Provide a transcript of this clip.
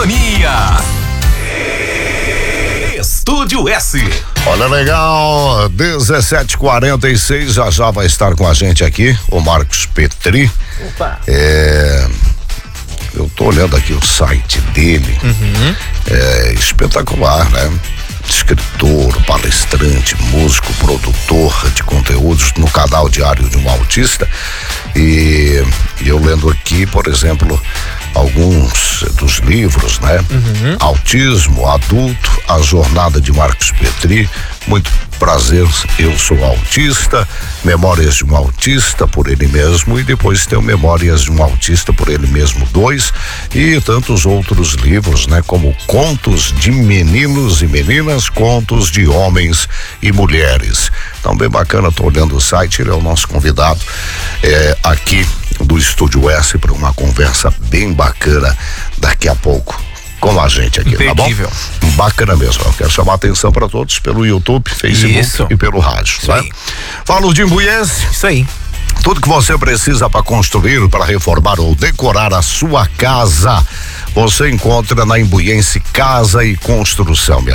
sintonia. Estúdio S. Olha, legal, 17h46, já vai estar com a gente aqui o Marcos Petri. Opa. Eu tô olhando aqui o site dele. É espetacular, né? Escritor, palestrante, músico, produtor de conteúdos no canal Diário de um Autista. E eu lendo aqui, por exemplo, alguns dos livros, né? Autismo Adulto, a jornada de Marcos Petri. Muito prazer, eu sou autista. Memórias de um Autista, por ele mesmo, e depois tem o Memórias de um Autista, por ele mesmo 2, e tantos outros livros, né? Como Contos de Meninos e Meninas, Contos de Homens e Mulheres. Então, bem bacana, tô olhando o site, ele é o nosso convidado aqui do Estúdio S para uma conversa bem bacana daqui a pouco com a gente aqui, Imperdível. Tá bom? Bacana mesmo. Eu quero chamar a atenção para todos pelo YouTube, Facebook Isso. e pelo rádio. Isso né? aí. Fala o Dimbuiense. Isso aí. Tudo que você precisa para construir, para reformar ou decorar a sua casa, você encontra na Imbuiense Casa e Construção, minha